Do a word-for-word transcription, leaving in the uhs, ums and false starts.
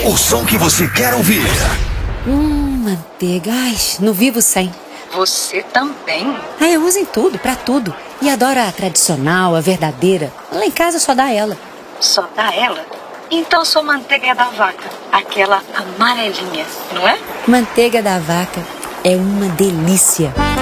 O som que você quer ouvir. Hum, manteiga. Ai, não vivo sem. Você também? Ah, eu uso em tudo, pra tudo. E adoro a tradicional, a verdadeira. Lá em casa só dá ela. Só dá ela? Então sua manteiga é da vaca. Aquela amarelinha, não é? Manteiga da vaca é uma delícia.